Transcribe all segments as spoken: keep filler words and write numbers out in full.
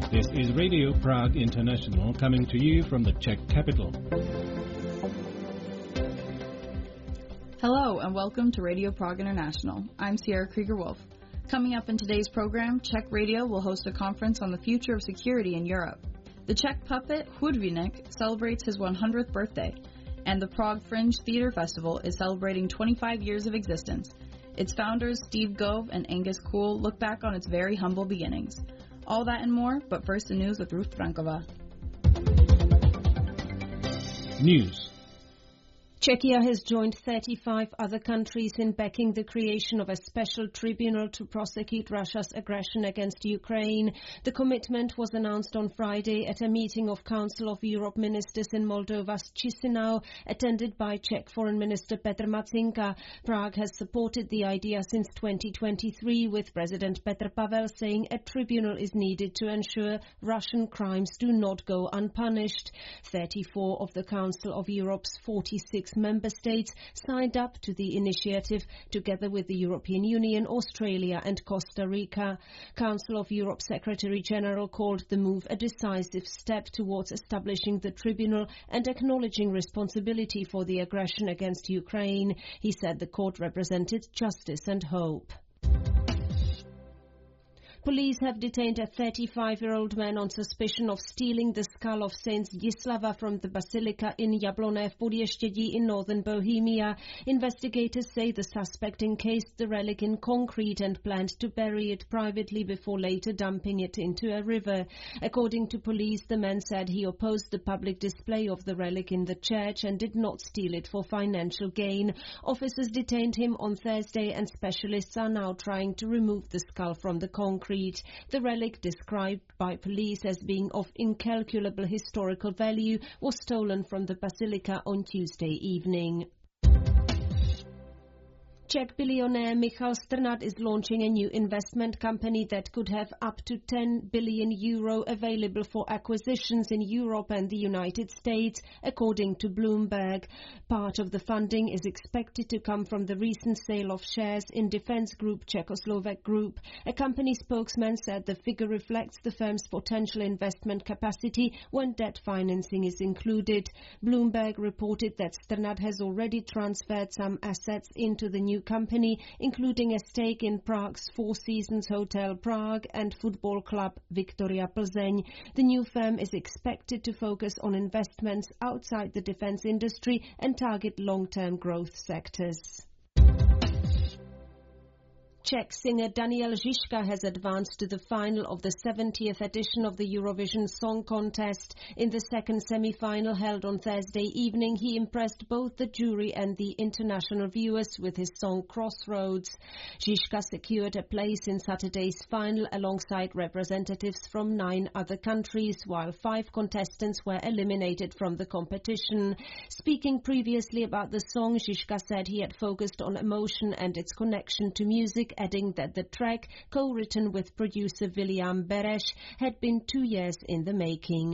This is Radio Prague International coming to you from the Czech capital. Hello and welcome to Radio Prague International. I'm Sierra Krieger-Wolf. Coming up in today's program, Czech Radio will host a conference on the future of security in Europe. The Czech puppet Hudvinek celebrates his one hundredth birthday, and the Prague Fringe Theatre Festival is celebrating twenty-five years of existence. Its founders, Steve Gove and Angus Kuhl, look back on its very humble beginnings. All that and more, but first the news with Ruth Frankova. News. Czechia has joined thirty-five other countries in backing the creation of a special tribunal to prosecute Russia's aggression against Ukraine. The commitment was announced on Friday at a meeting of Council of Europe ministers in Moldova's Chisinau, attended by Czech Foreign Minister Petr Matzinka. Prague has supported the idea since twenty twenty-three, with President Petr Pavel saying a tribunal is needed to ensure Russian crimes do not go unpunished. thirty-four of the Council of Europe's forty-six member states signed up to the initiative, together with the European Union, Australia and Costa Rica. Council of Europe Secretary General called the move a decisive step towards establishing the tribunal and acknowledging responsibility for the aggression against Ukraine. He said the court represented justice and hope. Police have detained a thirty-five-year-old man on suspicion of stealing the skull of Saint Zdislava from the basilica in Jablonné v Podještědí in northern Bohemia. Investigators say the suspect encased the relic in concrete and planned to bury it privately before later dumping it into a river. According to police, the man said he opposed the public display of the relic in the church and did not steal it for financial gain. Officers detained him on Thursday, and specialists are now trying to remove the skull from the concrete. The relic, described by police as being of incalculable historical value, was stolen from the basilica on Tuesday evening. Czech billionaire Michal Strnad is launching a new investment company that could have up to ten billion euro available for acquisitions in Europe and the United States, according to Bloomberg. Part of the funding is expected to come from the recent sale of shares in defense group Czechoslovak Group. A company spokesman said the figure reflects the firm's potential investment capacity when debt financing is included. Bloomberg reported that Strnad has already transferred some assets into the new company, including a stake in Prague's Four Seasons Hotel Prague and football club Viktoria Plzeň. The new firm is expected to focus on investments outside the defense industry and target long-term growth sectors. Czech singer Daniel Žižka has advanced to the final of the seventieth edition of the Eurovision Song Contest. In the second semi-final held on Thursday evening, he impressed both the jury and the international viewers with his song Crossroads. Žižka secured a place in Saturday's final alongside representatives from nine other countries, while five contestants were eliminated from the competition. Speaking previously about the song, Žižka said he had focused on emotion and its connection to music, adding that the track, co-written with producer William Beresh, had been two years in the making.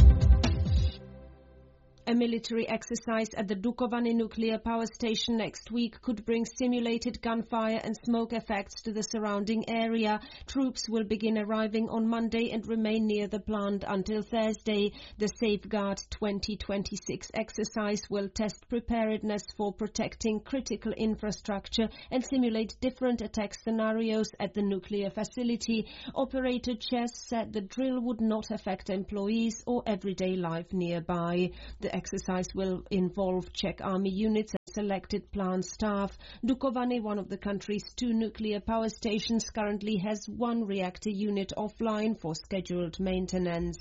A military exercise at the Dukovany nuclear power station next week could bring simulated gunfire and smoke effects to the surrounding area. Troops will begin arriving on Monday and remain near the plant until Thursday. The Safeguard twenty twenty-six exercise will test preparedness for protecting critical infrastructure and simulate different attack scenarios at the nuclear facility. Operator Chess said the drill would not affect employees or everyday life nearby. The exercise will involve Czech army units and selected plant staff. Dukovany, one of the country's two nuclear power stations, currently has one reactor unit offline for scheduled maintenance.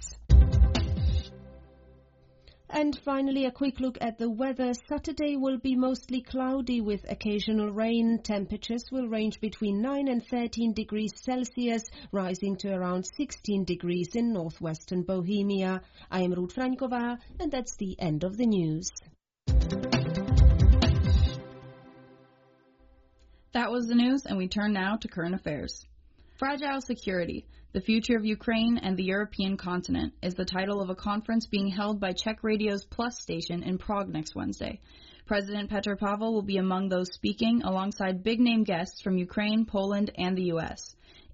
And finally, a quick look at the weather. Saturday will be mostly cloudy with occasional rain. Temperatures will range between nine and thirteen degrees Celsius, rising to around sixteen degrees in northwestern Bohemia. I am Ruth Frankova, and that's the end of the news. That was the news, and we turn now to current affairs. Fragile Security, the Future of Ukraine and the European Continent, is the title of a conference being held by Czech Radio's Plus station in Prague next Wednesday. President Petr Pavel will be among those speaking, alongside big-name guests from Ukraine, Poland, and the U S.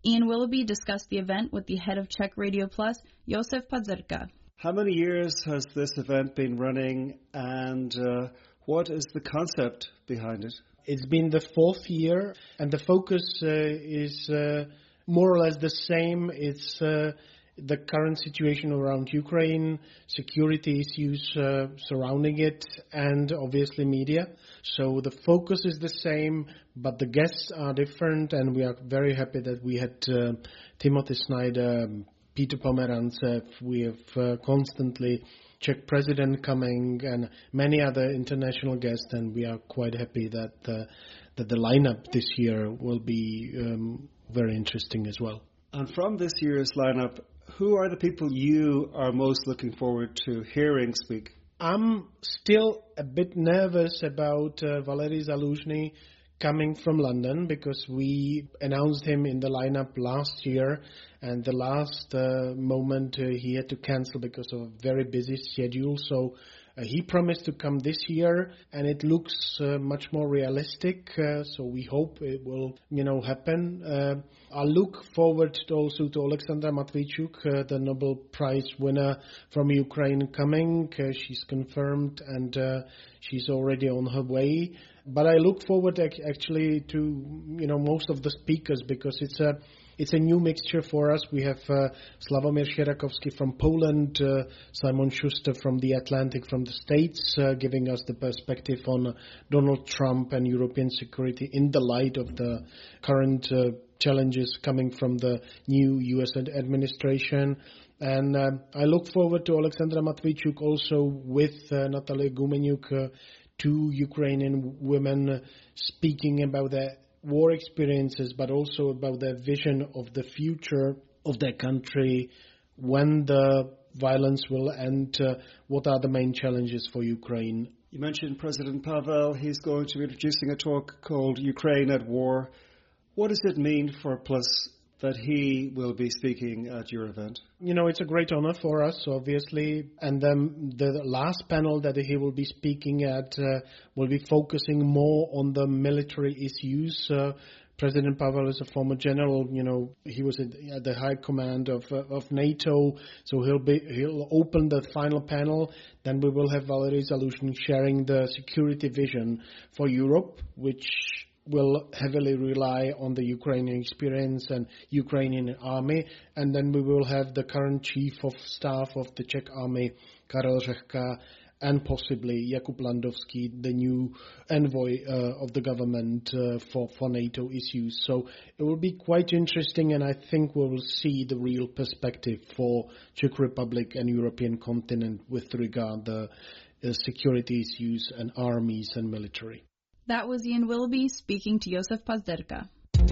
Ian Willoughby discussed the event with the head of Czech Radio Plus, Josef Pazerka. How many years has this event been running, and uh, what is the concept behind it? It's been the fourth year, and the focus uh, is uh, more or less the same. It's uh, the current situation around Ukraine, security issues uh, surrounding it, and obviously media. So the focus is the same, but the guests are different, and we are very happy that we had uh, Timothy Snyder, Peter Pomerantsev, we have uh, constantly Czech president coming, and many other international guests, and we are quite happy that uh, that the lineup this year will be um, very interesting as well. And from this year's lineup, who are the people you are most looking forward to hearing speak? I'm still a bit nervous about uh, Valery Zaluzhny coming from London, because we announced him in the lineup last year, and the last uh, moment uh, he had to cancel because of a very busy schedule. So uh, he promised to come this year, and it looks uh, much more realistic. Uh, so we hope it will, you know, happen. Uh, I look forward to also to Alexandra Matviichuk, uh, the Nobel Prize winner from Ukraine, coming. Uh, she's confirmed, and uh, she's already on her way. But I look forward ac- actually to, you know, most of the speakers, because it's a it's a new mixture for us. We have uh, Slavomir Sherakovsky from Poland, uh, Simon Schuster from the Atlantic, from the States, uh, giving us the perspective on Donald Trump and European security in the light of the current uh, challenges coming from the new U S administration. And uh, I look forward to Alexandra Matviichuk also with uh, Natalia Gumenyuk, uh, two Ukrainian women speaking about their war experiences, but also about their vision of the future of their country, when the violence will end, uh, what are the main challenges for Ukraine. You mentioned President Pavel. He's going to be introducing a talk called Ukraine at War. What does it mean for Plus that he will be speaking at your event? You know, it's a great honor for us, obviously. And then the last panel that he will be speaking at uh, will be focusing more on the military issues. Uh, President Pavel is a former general. You know, he was at the high command of uh, of NATO, so he'll be he'll open the final panel. Then we will have Valery Zaluzhny sharing the security vision for Europe, which will heavily rely on the Ukrainian experience and Ukrainian army. And then we will have the current chief of staff of the Czech army, Karel Řehka, and possibly Jakub Landowski, the new envoy uh, of the government uh, for, for NATO issues. So it will be quite interesting, and I think we will see the real perspective for Czech Republic and European continent with regard to the uh, security issues and armies and military. That was Ian Willoughby speaking to Josef Pazderka.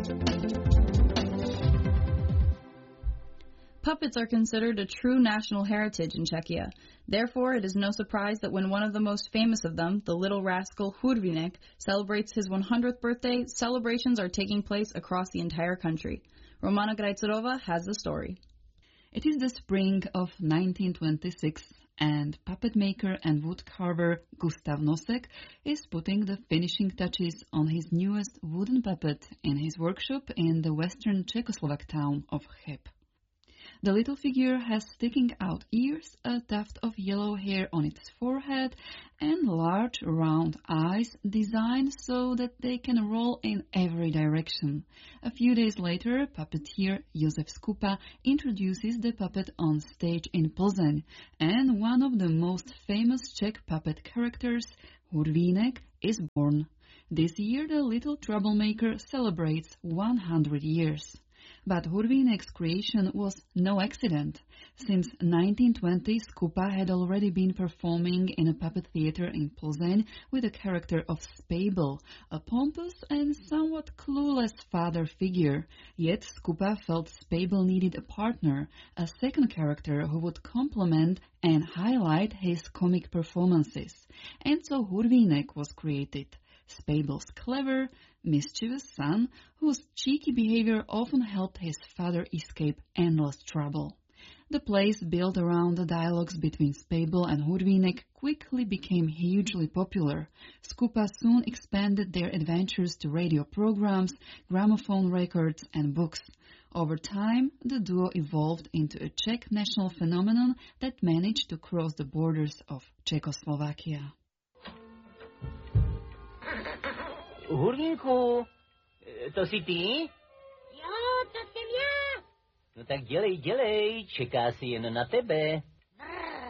Puppets are considered a true national heritage in Czechia. Therefore, it is no surprise that when one of the most famous of them, the little rascal Hurvínek, celebrates his one hundredth birthday, celebrations are taking place across the entire country. Romana Grajcová has the story. It is the spring of nineteen twenty-six, and puppet maker and wood carver Gustav Nosek is putting the finishing touches on his newest wooden puppet in his workshop in the western Czechoslovak town of Cheb. The little figure has sticking out ears, a tuft of yellow hair on its forehead, and large round eyes designed so that they can roll in every direction. A few days later, puppeteer Josef Skupa introduces the puppet on stage in Plzeň, and one of the most famous Czech puppet characters, Hurvínek, is born. This year, the little troublemaker celebrates one hundred years. But Hurvínek's creation was no accident. Since nineteen twenty, Skupa had already been performing in a puppet theater in Plzeň with the character of Spejbl, a pompous and somewhat clueless father figure. Yet Skupa felt Spejbl needed a partner, a second character who would complement and highlight his comic performances. And so Hurvínek was created. Spejbl's clever, mischievous son, whose cheeky behavior often helped his father escape endless trouble. The plays built around the dialogues between Spejbl and Hurvínek quickly became hugely popular. Skupa soon expanded their adventures to radio programs, gramophone records, and books. Over time, the duo evolved into a Czech national phenomenon that managed to cross the borders of Czechoslovakia. Hurvínku, to jsi ty? Jo, to jsem já. No tak dělej, dělej, čeká si jen na tebe. Brr.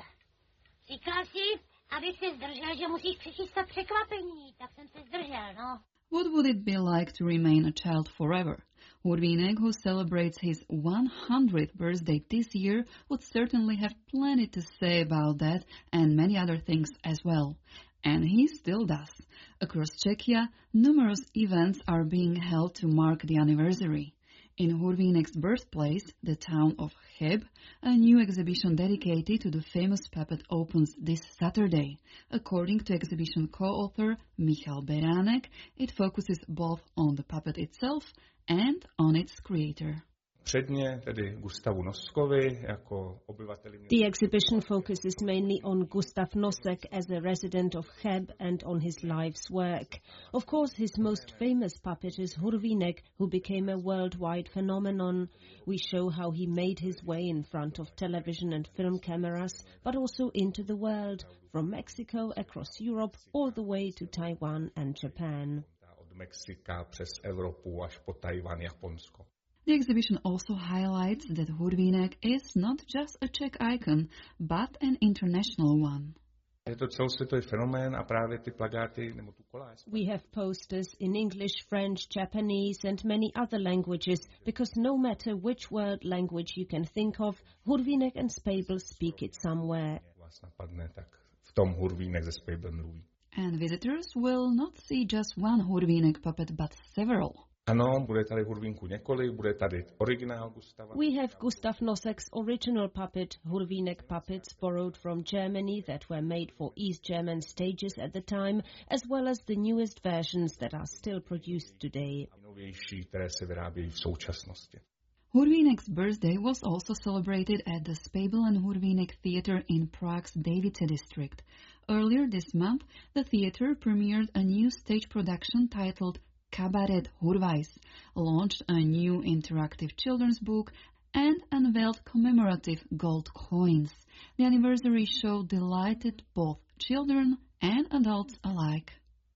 Říkal jsi, abych se zdržel, že musíš přichystat překvapení, tak jsem se zdržel, no. What would it be like to remain a child forever? Hurvínek, who celebrates his one hundredth birthday this year, would certainly have plenty to say about that and many other things as well. And he still does. Across Czechia, numerous events are being held to mark the anniversary. In Hurvínek's birthplace, the town of Cheb, a new exhibition dedicated to the famous puppet opens this Saturday. According to exhibition co-author Michal Beránek, it focuses both on the puppet itself and on its creator. Předně tedy Gustavu Noskovi jako obyvateli. The exhibition focuses mainly on Gustav Nosek as a resident of Cheb and on his life's work. Of course, his most famous puppet is Hurvínek, who became a worldwide phenomenon. We show how he made his way in front of television and film cameras, but also into the world, from Mexico across Europe all the way to Taiwan and Japan. Od Mexika přes Evropu až po Tajvan, Japonsko. The exhibition also highlights that Hurvínek is not just a Czech icon, but an international one. Je to celosvětový fenomén a právě ty plakáty nebo tu koláž. We have posters in English, French, Japanese and many other languages because no matter which world language you can think of, Hurvínek and Spejbl speak it somewhere. Vás napadne, tak v tom Hurvínek ze Spejbl mluví. And visitors will not see just one Hurvínek puppet but several. Ano, bude tady Hurvínku několik, bude tady originál Gustava. We have Gustav Nosek's original puppet, Hurvínek puppets, borrowed from Germany that were made for East German stages at the time, as well as the newest versions that are still produced today. Novější, které se vyrábějí v současnosti. Hurvínek's birthday was also celebrated at the Spejbl and Hurvínek Theatre in Prague's Davice district. Earlier this month, the theatre premiered a new stage production titled Kabaret Hurvajs, launched a new interactive children's book, and unveiled commemorative gold coins. The anniversary show delighted both children and adults alike.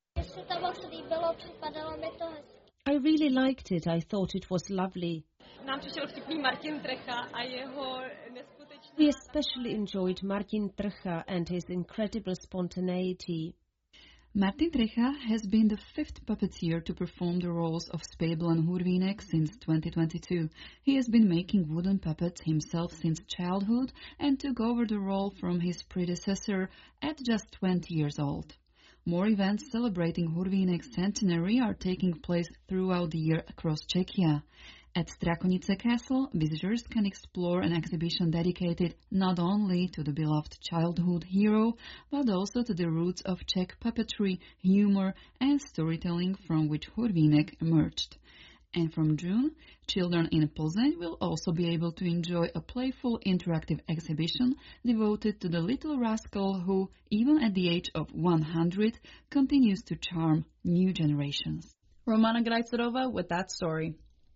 I really liked it. I thought it was lovely. We especially enjoyed Martin Trcha and his incredible spontaneity. Martin Trcha has been the fifth puppeteer to perform the roles of Spejbl and Hurvínek since twenty twenty-two. He has been making wooden puppets himself since childhood and took over the role from his predecessor at just twenty years old. More events celebrating Hurvínek's centenary are taking place throughout the year across Czechia. At Strakonice Castle, visitors can explore an exhibition dedicated not only to the beloved childhood hero, but also to the roots of Czech puppetry, humor, and storytelling from which Hurvínek emerged. And from June, children in Plzeň will also be able to enjoy a playful interactive exhibition devoted to the little rascal who, even at the age of one hundred, continues to charm new generations. Romana Grajcerova with that story.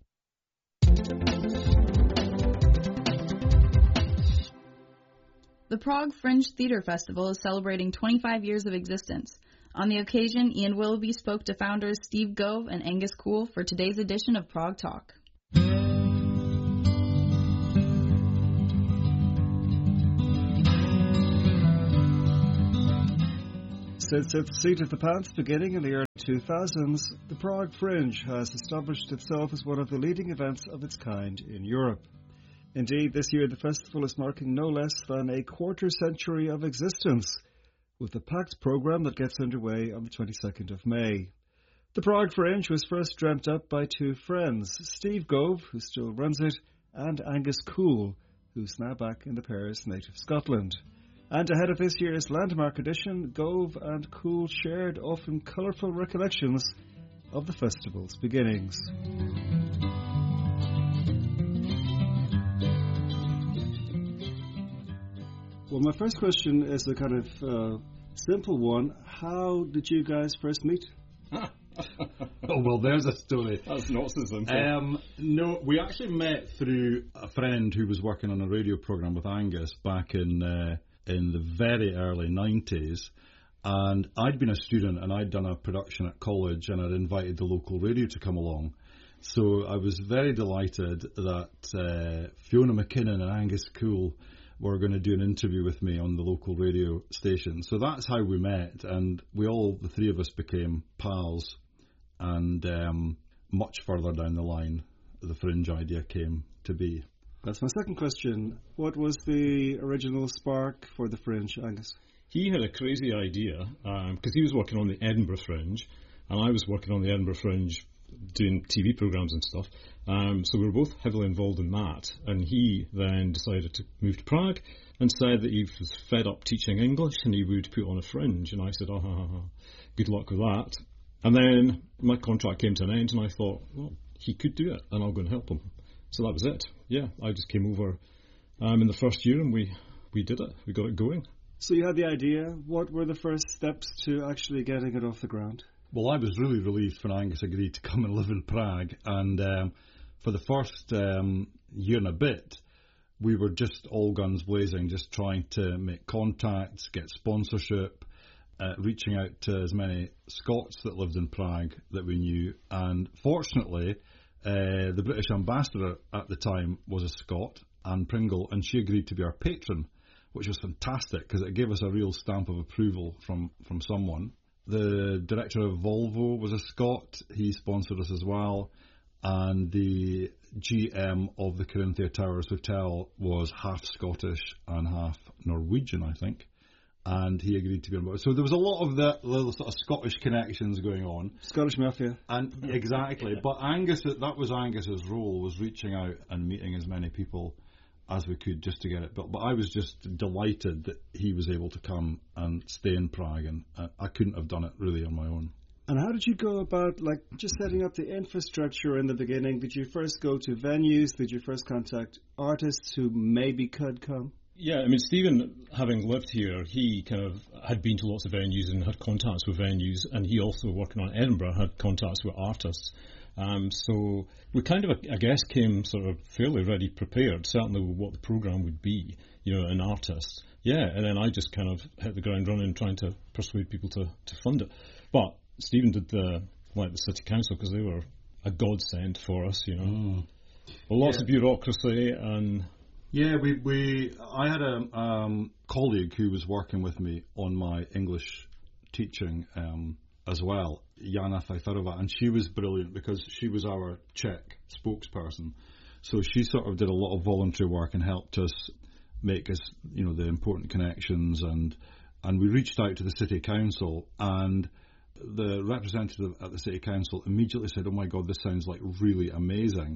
The Prague Fringe Theatre Festival is celebrating twenty-five years of existence. On the occasion, Ian Willoughby spoke to founders Steve Gove and Angus Cool for today's edition of Prague Talk. Since its seat at the pants beginning in the early two thousands, the Prague Fringe has established itself as one of the leading events of its kind in Europe. Indeed, this year the festival is marking no less than a quarter century of existence, with a packed programme that gets underway on the twenty-second of May. The Prague Fringe was first dreamt up by two friends, Steve Gove, who still runs it, and Angus Cool, who's now back in the pair's native Scotland. And ahead of this year's landmark edition, Gove and Cool shared often colourful recollections of the festival's beginnings. Well, my first question is a kind of uh, simple one. How did you guys first meet? Huh. Oh, well, there's a story. That's Nazism. Um, no, we actually met through a friend who was working on a radio programme with Angus back in uh, in the very early nineties. And I'd been a student and I'd done a production at college and I'd invited the local radio to come along. So I was very delighted that uh, Fiona McKinnon and Angus Cool were going to do an interview with me on the local radio station. So that's how we met, and we all, the three of us, became pals. And um, much further down the line, the Fringe idea came to be. That's my second question. What was the original spark for the Fringe, Angus? He had a crazy idea, because um, he was working on the Edinburgh Fringe, and I was working on the Edinburgh Fringe doing T V programmes and stuff. Um, so we were both heavily involved in that. And he then decided to move to Prague and said that he was fed up teaching English and he would put on a Fringe. And I said, oh, ha, ha, ha. Good luck with that. And then my contract came to an end and I thought, well, he could do it and I'll go and help him. So that was it. Yeah, I just came over um, in the first year and we, we did it. We got it going. So you had the idea. What were the first steps to actually getting it off the ground? Well, I was really relieved when Angus agreed to come and live in Prague. And um, for the first um, year and a bit, we were just all guns blazing, just trying to make contacts, get sponsorship, uh, reaching out to as many Scots that lived in Prague that we knew. And fortunately, uh, the British ambassador at the time was a Scot, Anne Pringle, and she agreed to be our patron, which was fantastic because it gave us a real stamp of approval from, from someone. The director of Volvo was a Scot. He sponsored us as well. And the G M of the Corinthia Towers Hotel was half Scottish and half Norwegian, I think. And he agreed to be on board. So there was a lot of the little sort of Scottish connections going on. Scottish Mafia. And exactly. But Angus, that was Angus's role, was reaching out and meeting as many people as we could just to get it built. But I was just delighted that he was able to come and stay in Prague, and uh, I couldn't have done it really on my own. And how did you go about, like, just setting up the infrastructure in the beginning? Did you first go to venues? Did you first contact artists who maybe could come? Yeah, I mean, Stephen, having lived here, he kind of had been to lots of venues and had contacts with venues, and he also, working on Edinburgh, had contacts with artists. Um, so we kind of, I guess, came sort of fairly ready prepared, certainly with what the programme would be, you know, an artist. Yeah, and then I just kind of hit the ground running trying to persuade people to, to fund it. But Stephen did the, like the City Council, because they were a godsend for us, you know. Mm. Well, lots yeah. of bureaucracy and... Yeah, we, we I had a um, colleague who was working with me on my English teaching um, as well, Jana Fajfarova, and she was brilliant because she was our Czech spokesperson. So she sort of did a lot of voluntary work and helped us make us, you know, the important connections, and and we reached out to the City Council, and the representative at the City Council immediately said, oh my God, this sounds like really amazing,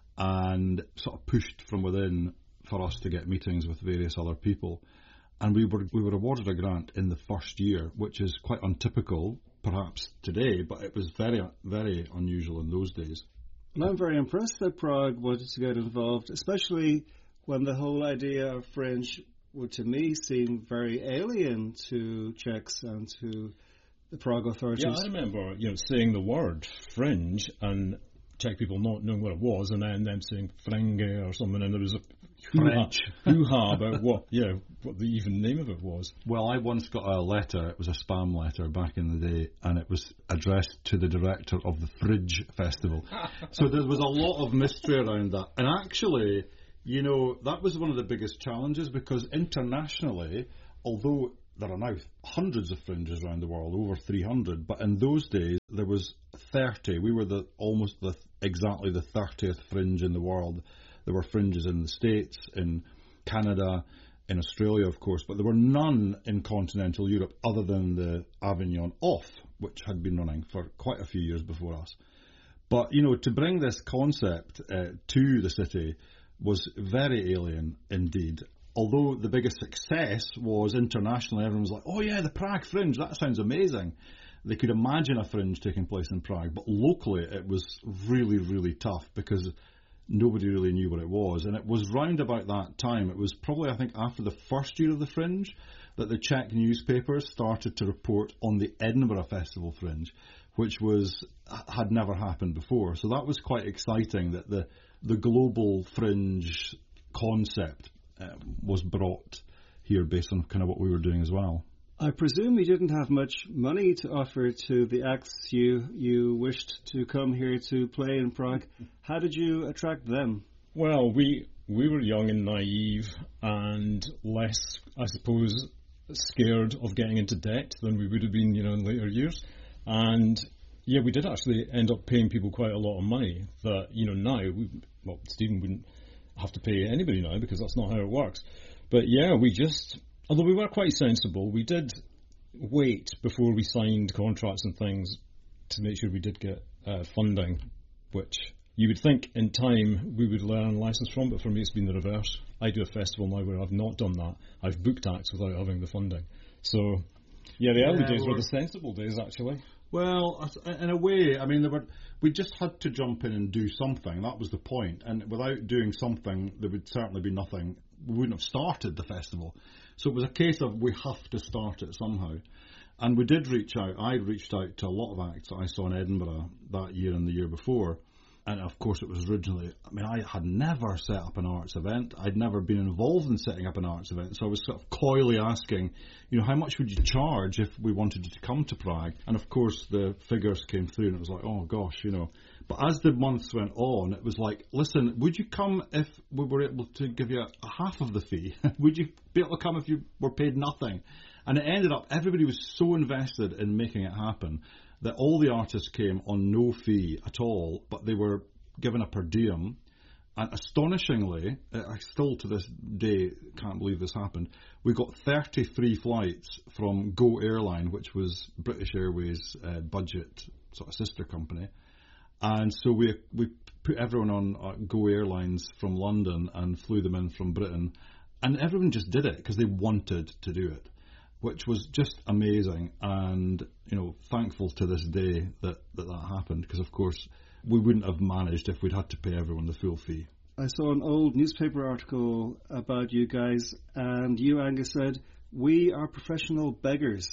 and sort of pushed from within for us to get meetings with various other people. And we were we were awarded a grant in the first year, which is quite untypical, perhaps today, but it was very, very unusual in those days. And I'm very impressed that Prague wanted to get involved, especially when the whole idea of Fringe would, to me, seem very alien to Czechs and to the Prague authorities. Yeah, I remember, you know, saying the word Fringe and Czech people not knowing what it was, and then them saying Fringe or something, and there was a French hoo-ha about what, yeah, what the even name of it was. Well, I once got a letter, it was a spam letter back in the day, and it was addressed to the director of the Fridge Festival. So there was a lot of mystery around that. And actually, you know, that was one of the biggest challenges, because internationally, although there are now hundreds of fringes around the world, over three hundred, but in those days there was thirty. We were the almost the exactly the thirtieth fringe in the world. There were fringes in the States, in Canada, in Australia, of course, but there were none in continental Europe other than the Avignon Off, which had been running for quite a few years before us. But, you know, to bring this concept uh, to the city was very alien indeed. Although the biggest success was internationally, everyone was like, oh yeah, the Prague Fringe, that sounds amazing. They could imagine a fringe taking place in Prague, but locally it was really, really tough because nobody really knew what it was. And it was round about that time, it was probably, I think, after the first year of the Fringe, that the Czech newspapers started to report on the Edinburgh Festival Fringe, which was had never happened before. So that was quite exciting that the the global fringe concept uh, was brought here based on kind of what we were doing as well. I presume you didn't have much money to offer to the acts you you wished to come here to play in Prague. How did you attract them? Well, we we were young and naive and less, I suppose, scared of getting into debt than we would have been, you know, in later years. And yeah, we did actually end up paying people quite a lot of money that, you know, now, we, well, Stephen wouldn't have to pay anybody now because that's not how it works. But yeah, we just, although we were quite sensible, we did wait before we signed contracts and things to make sure we did get uh, funding, which you would think in time we would learn lessons from, but for me it's been the reverse. I do a festival now where I've not done that. I've booked acts without having the funding. So, yeah, the early yeah, days were the sensible days, actually. Well, in a way, I mean, there were, we just had to jump in and do something. That was the point. And without doing something, there would certainly be nothing. We wouldn't have started the festival. So it was a case of we have to start it somehow. And we did reach out. I reached out to a lot of acts that I saw in Edinburgh that year and the year before. And of course it was originally, I mean, I had never set up an arts event. I'd never been involved in setting up an arts event. So I was sort of coyly asking, you know, how much would you charge if we wanted you to come to Prague? And of course the figures came through and it was like, oh gosh, you know. But as the months went on, it was like, listen, would you come if we were able to give you a, a half of the fee? Would you be able to come if you were paid nothing? And it ended up, everybody was so invested in making it happen that all the artists came on no fee at all, but they were given a per diem. And astonishingly, I still to this day can't believe this happened, we got thirty-three flights from Go Airline, which was British Airways' uh, budget sort of sister company. And so we we put everyone on uh, Go Airlines from London and flew them in from Britain. And everyone just did it because they wanted to do it, which was just amazing. And, you know, thankful to this day that that, that happened, because, of course, we wouldn't have managed if we'd had to pay everyone the full fee. I saw an old newspaper article about you guys, and you, Angus, said, we are professional beggars.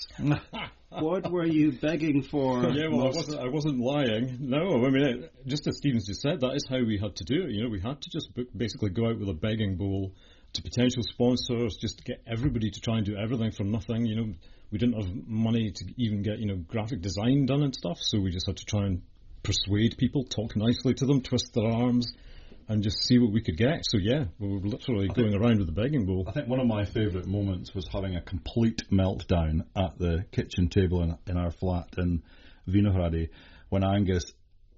What were you begging for? Yeah, well, I wasn't, I wasn't lying. No, I mean, it, just as Stephen's just said, that is how we had to do it. You know, we had to just book, basically go out with a begging bowl to potential sponsors, just to get everybody to try and do everything for nothing. You know, we didn't have money to even get, you know, graphic design done and stuff, so we just had to try and persuade people, talk nicely to them, twist their arms, and just see what we could get. So yeah, we were literally I going think, around with the begging bowl. I think one of my favourite moments was having a complete meltdown at the kitchen table in, in our flat in Vinohrady when Angus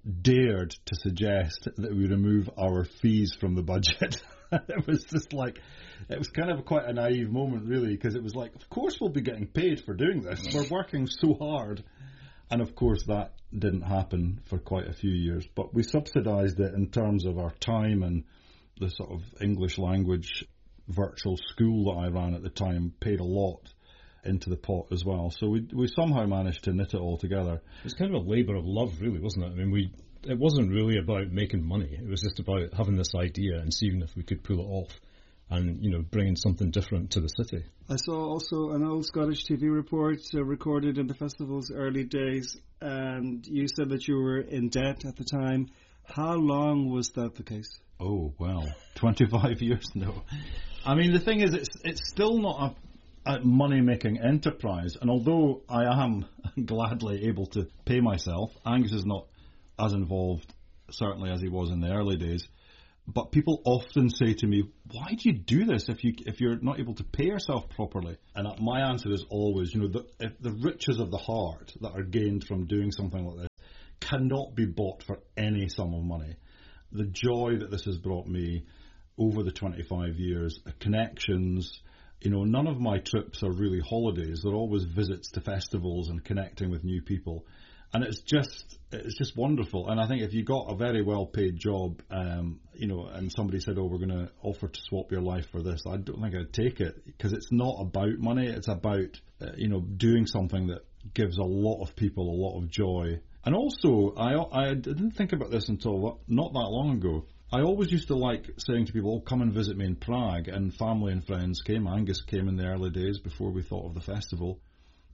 dared to suggest that we remove our fees from the budget. It was just like, it was kind of quite a naive moment really, because it was like, of course we'll be getting paid for doing this. We're working so hard. And of course that didn't happen for quite a few years, but we subsidised it in terms of our time, and the sort of English language virtual school that I ran at the time paid a lot into the pot as well. So we we somehow managed to knit it all together. It was kind of a labour of love, really, wasn't it? I mean, we it wasn't really about making money. It was just about having this idea and seeing if we could pull it off, and, you know, bringing something different to the city. I saw also an old Scottish T V report uh, recorded in the festival's early days, and you said that you were in debt at the time. How long was that the case? Oh, well, twenty-five years now. I mean, the thing is, it's it's still not a, a money-making enterprise, and although I am gladly able to pay myself, Angus is not as involved, certainly, as he was in the early days. But people often say to me, why do you do this if, you, if you're not able to pay yourself properly? And my answer is always, you know, the, if the riches of the heart that are gained from doing something like this cannot be bought for any sum of money. The joy that this has brought me over the twenty-five years, the connections, you know, none of my trips are really holidays. They're always visits to festivals and connecting with new people. And it's just it's just wonderful. And I think if you got a very well-paid job, um, you know, and somebody said, oh, we're going to offer to swap your life for this, I don't think I'd take it, because it's not about money. It's about, uh, you know, doing something that gives a lot of people a lot of joy. And also, I, I didn't think about this until not that long ago. I always used to like saying to people, oh, come and visit me in Prague. And family and friends came. Angus came in the early days before we thought of the festival.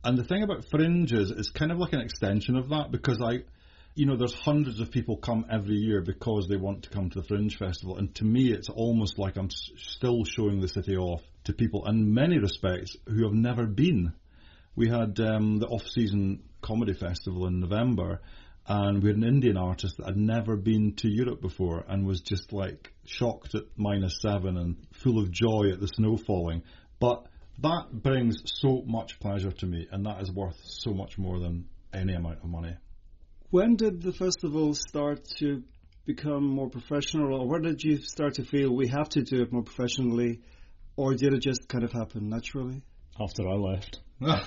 And the thing about Fringe is it's kind of like an extension of that, because I, you know, there's hundreds of people come every year because they want to come to the Fringe Festival. And to me, it's almost like I'm s- still showing the city off to people in many respects who have never been. We had um, the off-season comedy festival in November, and we had an Indian artist that had never been to Europe before and was just like shocked at minus seven and full of joy at the snow falling. But that brings so much pleasure to me, and that is worth so much more than any amount of money. When did the festival start to become more professional, or when did you start to feel we have to do it more professionally, or did it just kind of happen naturally? After I left.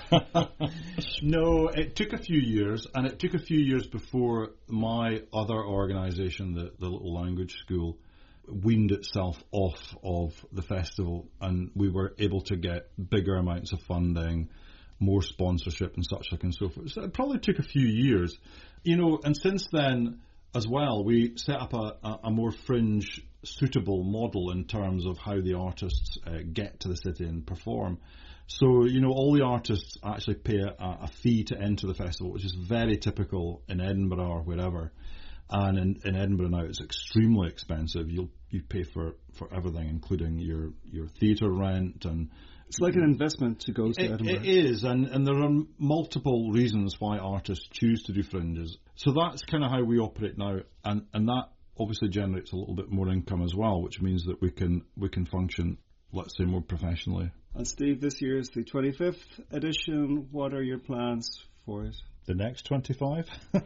No, it took a few years, and it took a few years before my other organisation, the, the Little Language School, weaned itself off of the festival, and we were able to get bigger amounts of funding, more sponsorship and such like and so forth. So it probably took a few years. You know, and since then as well, we set up a, a, a more fringe suitable model in terms of how the artists uh, get to the city and perform. So, you know, all the artists actually pay a, a fee to enter the festival, which is very typical in Edinburgh or wherever. And in, in Edinburgh now, it's extremely expensive. You'll you pay for, for everything, including your, your theatre rent. And it's like an investment to go to it, Edinburgh. It is, and, and there are multiple reasons why artists choose to do fringes. So that's kind of how we operate now, and, and that obviously generates a little bit more income as well, which means that we can we can function, let's say, more professionally. And Steve, this year is the twenty-fifth edition. What are your plans for it? The next twenty-five?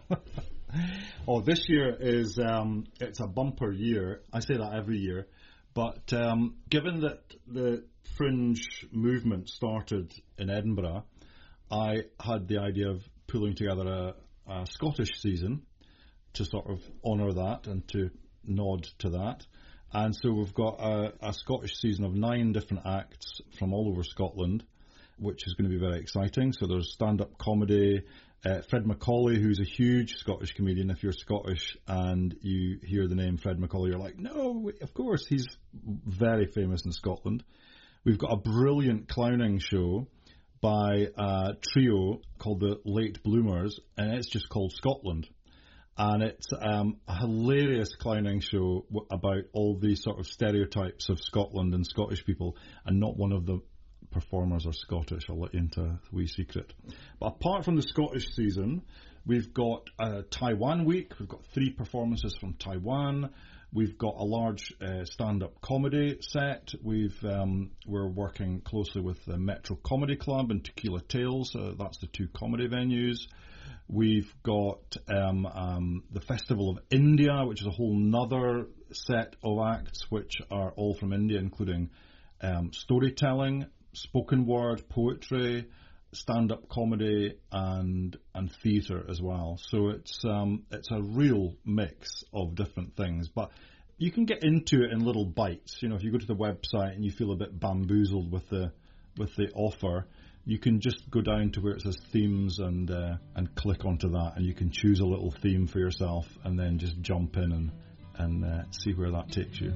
Oh, this year is, um, it's a bumper year. I say that every year. But um, given that the fringe movement started in Edinburgh, I had the idea of pulling together a, a Scottish season to sort of honour that and to nod to that. And so we've got a, a Scottish season of nine different acts from all over Scotland, which is going to be very exciting. So there's stand-up comedy. Uh, Fred Macaulay, who's a huge Scottish comedian. If you're Scottish and you hear the name Fred Macaulay, you're like, no, of course, he's very famous in Scotland. We've got a brilliant clowning show by a trio called the Late Bloomers, and it's just called Scotland. And it's um, a hilarious clowning show w- about all these sort of stereotypes of Scotland and Scottish people, and not one of the performers are Scottish. I'll let you into a wee secret. But apart from the Scottish season, we've got a Taiwan week. We've got three performances from Taiwan. We've got a large uh, stand-up comedy set. We've um, we're working closely with the Metro Comedy Club and Tequila Tales. Uh, that's the two comedy venues. We've got um, um, the Festival of India, which is a whole nother set of acts, which are all from India, including um, storytelling, spoken word, poetry, stand-up comedy, and and theatre as well. So it's um, it's a real mix of different things. But you can get into it in little bites. You know, if you go to the website and you feel a bit bamboozled with the with the offer, you can just go down to where it says themes and uh, and click onto that, and you can choose a little theme for yourself, and then just jump in and and uh, see where that takes you.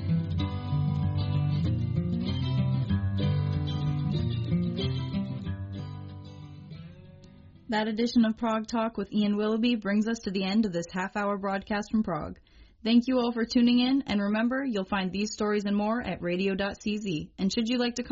That edition of Prague Talk with Ian Willoughby brings us to the end of this half-hour broadcast from Prague. Thank you all for tuning in, and remember, you'll find these stories and more at radio dot c z. And should you like to